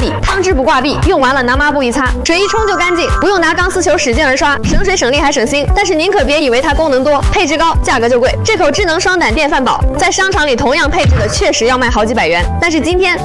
底，汤汁不挂壁，用完了拿抹布一擦，水一冲就干净，不用拿钢丝球使劲儿刷，省水省力还省心。但是您可别以为它功能多，配置高，价格就贵。这口智能双胆电饭煲在商场里同样配置的确实要卖好几百元，但是今天